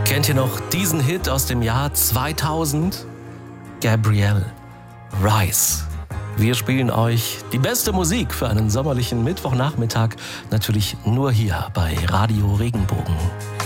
Kennt ihr noch diesen Hit aus dem Jahr 2000? Gabrielle Rice. Wir spielen euch die beste Musik für einen sommerlichen Mittwochnachmittag, natürlich nur hier bei Radio Regenbogen.